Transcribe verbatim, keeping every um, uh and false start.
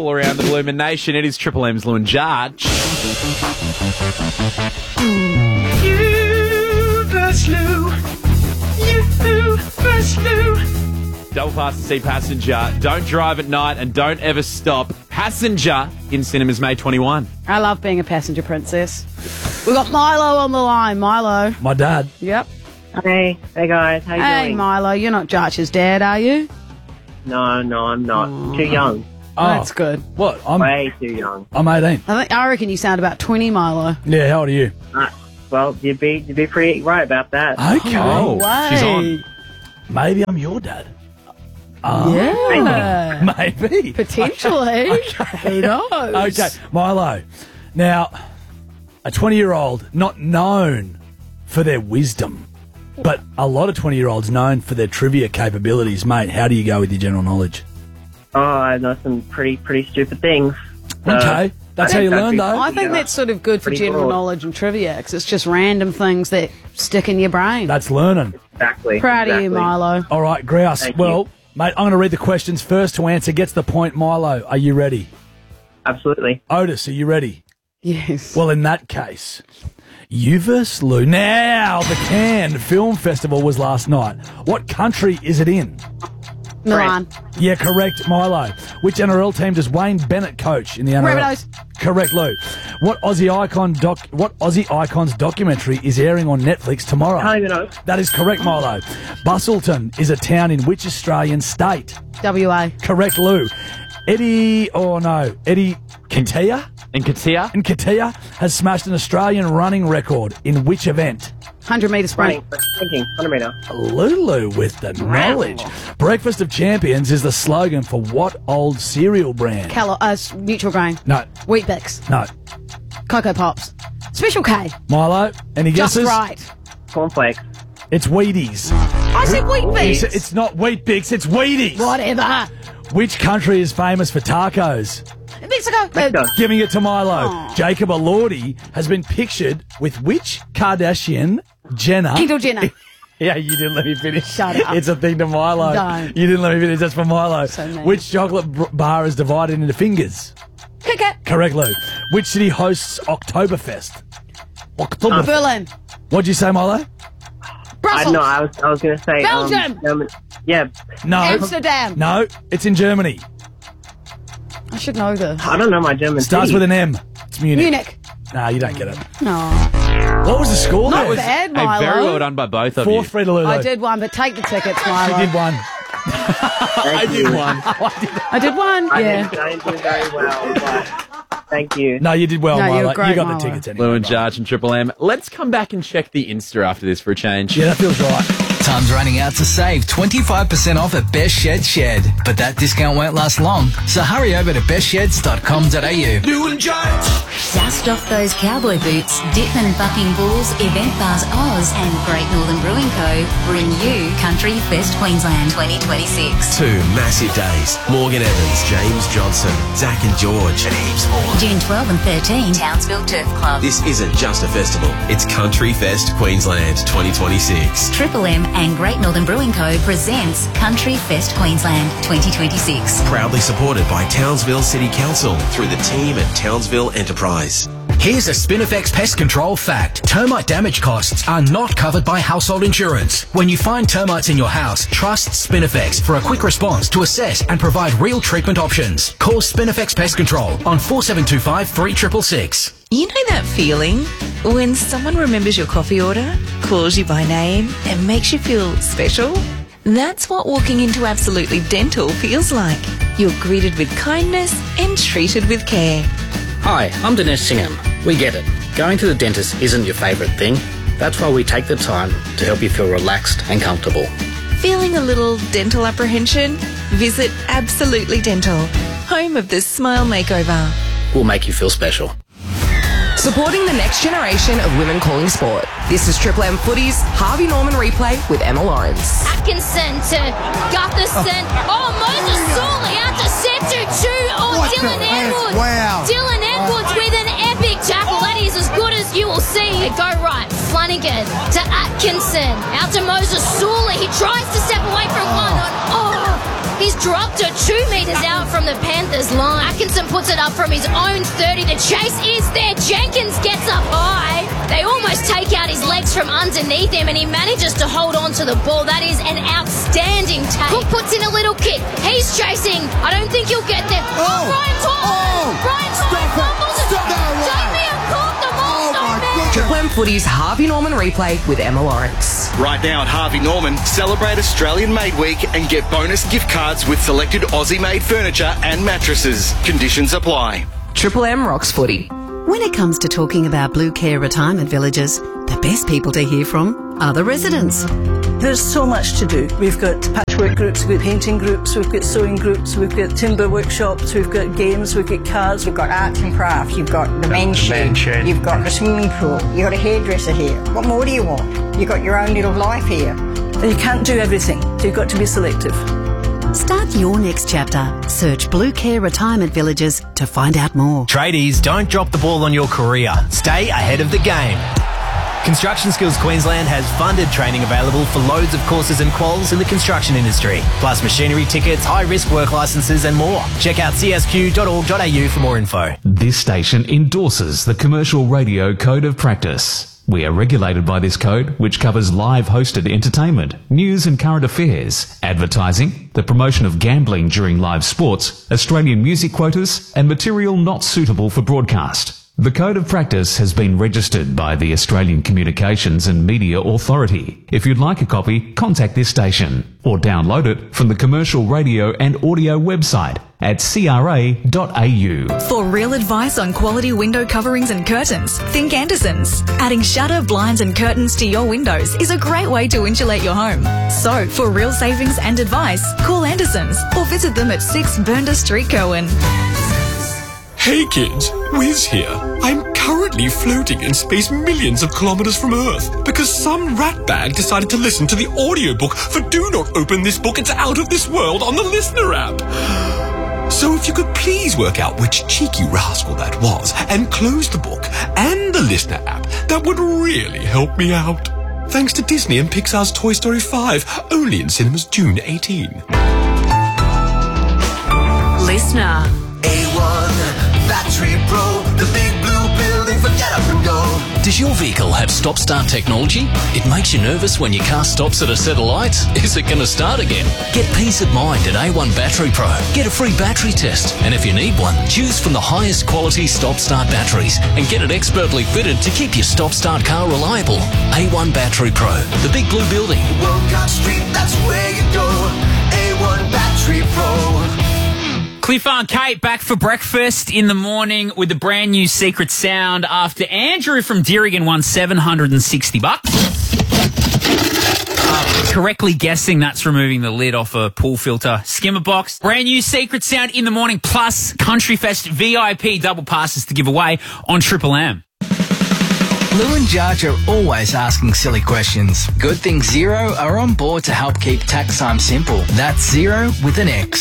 all around the Bloomin' Nation. It is Triple M's Lou and Jarge. You versus Lou. You versus Lou. Double pass to see Passenger. Don't drive at night and don't ever stop. Passenger in cinemas May twenty-first. I love being a passenger princess. We've got Milo on the line. Milo. My dad. Yep. Hey, hey guys, how you Hey, doing? Milo, you're not Jarge's dad, are you? No, no, I'm not. Too young. Oh, That's good. What? I'm Way too young. I'm eighteen. I think I reckon you sound about twenty, Milo. Yeah, how old are you? Uh, well, you'd be you'd be pretty right about that. Okay. Oh, Way. she's on. Maybe I'm your dad. Yeah. Maybe. Potentially. Who knows? Okay, Milo. Now, a twenty-year-old not known for their wisdom, but a lot of twenty-year-olds known for their trivia capabilities. Mate, how do you go with your general knowledge? Oh, I know some pretty pretty stupid things. So Okay, that's I how you think learn, that'd be- though. I think Yeah. that's sort of good for Pretty general broad. knowledge and trivia, because it's just random things that stick in your brain. That's learning. Exactly. Proud of you, exactly. Milo. All right, Grouse. Thank well, you. mate, I'm going to read the questions. First to answer gets the point. Milo, are you ready? Absolutely. Otis, are you ready? Yes. Well, in that case, you versus Lou. Now, the Cannes Film Festival was last night. What country is it in? Milan. Yeah, correct, Milo. Which N R L team does Wayne Bennett coach in the N R L? Rabbitohs. Correct, Lou. What Aussie icon doc? What Aussie icons documentary is airing on Netflix tomorrow? I don't even know. That is correct, Milo. Bustleton is a town in which Australian state? W A. Correct, Lou. Eddie, oh no, Eddie Katia? And Katia? And Katia has smashed an Australian running record in which event? one hundred metre sprint. Running, thinking, one hundred meter. Lulu with the knowledge. Breakfast of Champions is the slogan for what old cereal brand? Calo- uh, s- neutral grain. No, Wheat Bix. no. Cocoa Pops. Special K. Milo, any Just guesses? right. Cornflakes. It's Wheaties. I said Wheat It's, Bix. it's not Wheat Bix, it's Wheaties. Whatever. Which country is famous for tacos? Mexico. Mexico. Uh, Giving it to Milo. Aw. Jacob Elordi has been pictured with which Kardashian? Jenner. Kendall Jenner. Yeah, you didn't let me finish. Shut up. It's a thing to Milo. Don't. You didn't let me finish. That's for Milo. So mean. Which chocolate br- bar is divided into fingers? Kit Kat. Correct, Lou. Which city hosts Oktoberfest? Oktoberfest. Berlin. What'd you say, Milo? I Brussels. know. I was I was gonna say um, Belgium. German- yeah. No. Amsterdam. No, it's in Germany. I should know this. I don't know my German. Starts city. with an M. It's Munich. Munich. Nah, you don't get it. No. What was the score Not there? bad, Hey, Milo. very well done by both of Four you. three to Lulu. I did one, but take the tickets, Milo. She did one. I did one. I did one. I Yeah. didn't, I didn't do very well, but thank you. No, you did well, No, you're Milo. great, you got Milo. the tickets anyway. Lou and Jarge and Triple M. Let's come back and check the Insta after this for a change. Yeah, that feels right. Time's running out to save twenty-five percent off at Best Shed Shed. But that discount won't last long, so hurry over to best sheds dot com dot a u. Dust off those cowboy boots. Dittman Bucking Bulls, Event Bars Oz and Great Northern Brewing Co. bring you Country Fest Queensland twenty twenty-six. Two massive days. Morgan Evans, James Johnson, Zach and George, and heaps more. June twelfth and thirteenth, Townsville Turf Club. This isn't just a festival. It's Country Fest Queensland twenty twenty-six. Triple M and Great Northern Brewing Co. presents Country Fest Queensland twenty twenty-six. Proudly supported by Townsville City Council through the team at Townsville Enterprise. Here's a Spinifex pest control fact. Termite damage costs are not covered by household insurance. When you find termites in your house, trust Spinifex for a quick response to assess and provide real treatment options. Call Spinifex Pest Control on four seven two five, three six six six. You know that feeling when someone remembers your coffee order, calls you by name, and makes you feel special? That's what walking into Absolutely Dental feels like. You're greeted with kindness and treated with care. Hi, I'm Dinesh Singham. We get it. Going to the dentist isn't your favourite thing. That's why we take the time to help you feel relaxed and comfortable. Feeling a little dental apprehension? Visit Absolutely Dental, home of the Smile Makeover. We'll make you feel special. Supporting the next generation of women calling sport. This is Triple M Footy's Harvey Norman replay with Emma Lawrence. Atkinson to Gutherson. Oh, Moses Sawley out to Setu to oh, What Dylan the heck? Edwards. Wow. Dylan Edwards with an epic tackle. That is as good as you will see. They go right. Flanagan to Atkinson. Out to Moses Sawley. He tries to step away from one. Oh, he's dropped her two metres out from the Panthers line. Atkinson puts it up from his own thirty. The chase is there. Jenkins gets up high. They almost take out his legs from underneath him, and he manages to hold on to the ball. That is an outstanding take. Cook puts in a little kick. He's chasing. I don't think he'll get there. Oh, oh Brian To'o. Oh, Brian To'o fumbles it. Damien Cook, the monster man. Triple M Footy's Harvey Norman replay with Emma Lawrence. Right now at Harvey Norman, celebrate Australian Made Week and get bonus gift cards with selected Aussie-made furniture and mattresses. Conditions apply. Triple M rocks footy. When it comes to talking about Blue Care retirement villages, the best people to hear from are the residents. There's so much to do. We've got patchwork groups, we've got painting groups, we've got sewing groups, we've got timber workshops, we've got games, we've got cards, we've got arts and crafts, you've got the men's shed, you've got the swimming pool, you've got a hairdresser here. What more do you want? You've got your own little life here. And you can't do everything, so you've got to be selective. Start your next chapter. Search Blue Care Retirement Villages to find out more. Tradies, don't drop the ball on your career. Stay ahead of the game. Construction Skills Queensland has funded training available for loads of courses and quals in the construction industry, plus machinery tickets, high-risk work licences and more. Check out c s q dot org dot a u for more info. This station endorses the Commercial Radio Code of Practice. We are regulated by this code, which covers live hosted entertainment, news and current affairs, advertising, the promotion of gambling during live sports, Australian music quotas, and material not suitable for broadcast. The Code of Practice has been registered by the Australian Communications and Media Authority. If you'd like a copy, contact this station or download it from the Commercial Radio and Audio website at c r a dot a u. For real advice on quality window coverings and curtains, think Andersons. Adding shutter, blinds and curtains to your windows is a great way to insulate your home. So, for real savings and advice, call Andersons or visit them at six Burnda Street, Cowan. Hey kids, Wiz here. I'm currently floating in space millions of kilometers from Earth because some ratbag decided to listen to the audiobook for Do Not Open This Book, It's Out of This World on the Listener app. So if you could please work out which cheeky rascal that was and close the book and the Listener app, that would really help me out. Thanks to Disney and Pixar's Toy Story five, only in cinemas June eighteenth. Listener. A one Battery Pro, the big blue building for get up and go. Does your vehicle have stop-start technology? It makes you nervous when your car stops at a set of lights. Is it going to start again? Get peace of mind at A one Battery Pro. Get a free battery test. And if you need one, choose from the highest quality stop-start batteries and get it expertly fitted to keep your stop-start car reliable. A one Battery Pro, the big blue building. Wolcott Street, that's where you go. A one Battery Pro. Cliff and Kate back for breakfast in the morning with a brand new secret sound after Andrew from Deerigan won seven hundred sixty bucks. Uh, correctly guessing that's removing the lid off a pool filter skimmer box. Brand new secret sound in the morning plus Country Fest V I P double passes to give away on Triple M. Lou and Judge are always asking silly questions. Good thing Xero are on board to help keep tax time simple. That's Xero with an X.